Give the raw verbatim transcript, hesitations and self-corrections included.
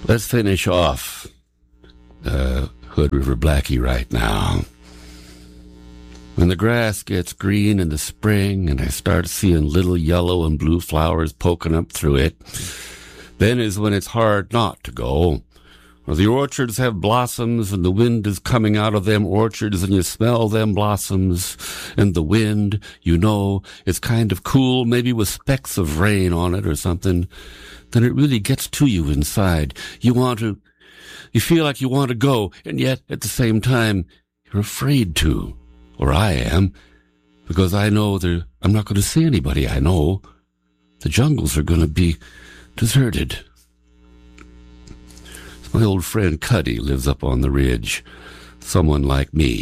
Let's finish off uh, Hood River Blackie right now. When the grass gets green in the spring and I start seeing little yellow and blue flowers poking up through it, then is when it's hard not to go. Or the orchards have blossoms and the wind is coming out of them orchards and you smell them blossoms and the wind, you know, it's kind of cool, maybe with specks of rain on it or something. Then it really gets to you inside. You want to, you feel like you want to go, and yet at the same time, you're afraid to. Or I am, because I know there, I'm not going to see anybody I know. The jungles are going to be deserted. My old friend Cuddy lives up on the ridge. Someone like me.